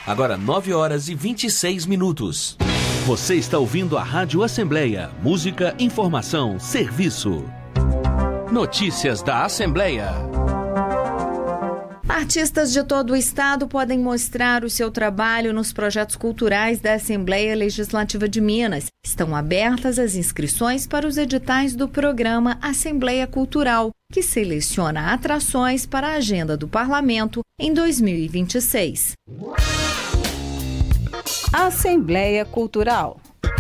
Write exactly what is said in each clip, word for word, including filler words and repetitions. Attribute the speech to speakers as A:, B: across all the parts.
A: Agora nove horas e vinte e seis minutos.
B: Você está ouvindo a Rádio Assembleia. Música, informação, serviço. Notícias da Assembleia.
C: Artistas de todo o estado podem mostrar o seu trabalho nos projetos culturais da Assembleia Legislativa de Minas. Estão abertas as inscrições para os editais do programa Assembleia Cultural, que seleciona atrações para a agenda do Parlamento em dois mil e vinte e seis.
D: Assembleia Cultural.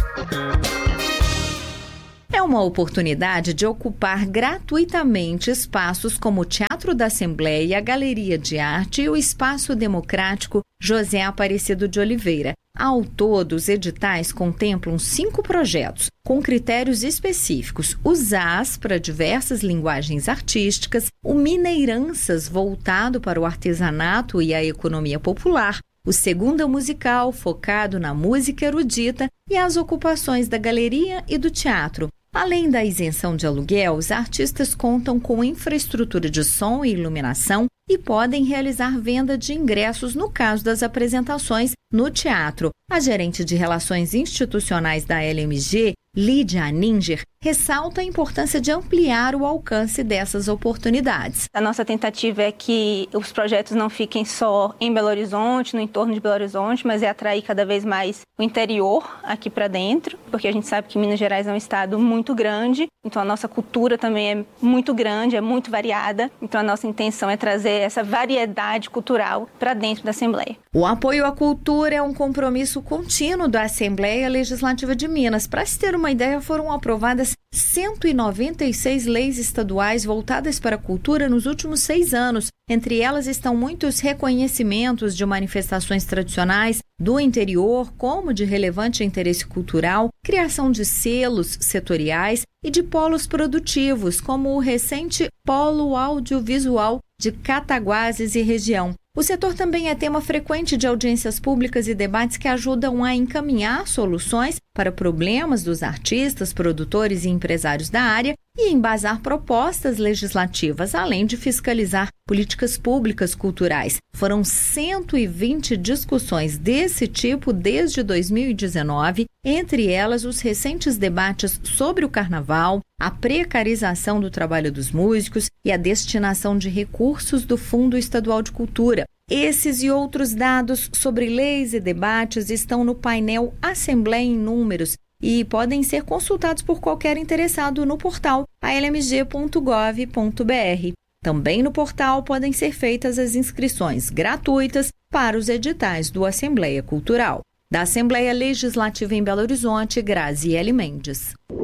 C: É uma oportunidade de ocupar gratuitamente espaços como o Teatro da Assembleia, a Galeria de Arte e o Espaço Democrático José Aparecido de Oliveira. Ao todo, os editais contemplam cinco projetos, com critérios específicos: o Z A S para diversas linguagens artísticas, o Mineiranças voltado para o artesanato e a economia popular, o Segunda Musical focado na música erudita e as ocupações da galeria e do teatro. Além da isenção de aluguel, os artistas contam com infraestrutura de som e iluminação e podem realizar venda de ingressos no caso das apresentações no teatro. A gerente de Relações Institucionais da L M G, Lídia Aninger, ressalta a importância de ampliar o alcance dessas oportunidades.
E: A nossa tentativa é que os projetos não fiquem só em Belo Horizonte, no entorno de Belo Horizonte, mas é atrair cada vez mais o interior aqui para dentro, porque a gente sabe que Minas Gerais é um estado muito grande, então a nossa cultura também é muito grande, é muito variada, então a nossa intenção é trazer essa variedade cultural para dentro da Assembleia.
C: O apoio à cultura é um compromisso contínuo da Assembleia Legislativa de Minas. Para se ter uma ideia, foram aprovadas cento e noventa e seis leis estaduais voltadas para a cultura nos últimos seis anos. Entre elas estão muitos reconhecimentos de manifestações tradicionais do interior, como de relevante interesse cultural, criação de selos setoriais e de polos produtivos, como o recente Polo Audiovisual de Cataguases e região. O setor também é tema frequente de audiências públicas e debates que ajudam a encaminhar soluções para problemas dos artistas, produtores e empresários da área e embasar propostas legislativas, além de fiscalizar políticas públicas culturais. Foram cento e vinte discussões desse tipo desde dois mil e dezenove, entre elas os recentes debates sobre o carnaval, a precarização do trabalho dos músicos e a destinação de recursos do Fundo Estadual de Cultura. Esses e outros dados sobre leis e debates estão no painel Assembleia em Números e podem ser consultados por qualquer interessado no portal a l m g ponto gov ponto b r. Também no portal podem ser feitas as inscrições gratuitas para os editais do Assembleia Cultural. Da Assembleia Legislativa em Belo Horizonte, Graziele Mendes.